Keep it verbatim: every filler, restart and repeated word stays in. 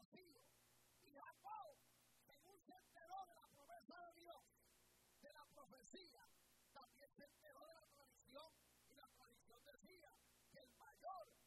establecido. Y Jacob, según se enteró de la promesa de Dios, de la profecía, también se enteró de la tradición. Y la tradición decía que el mayor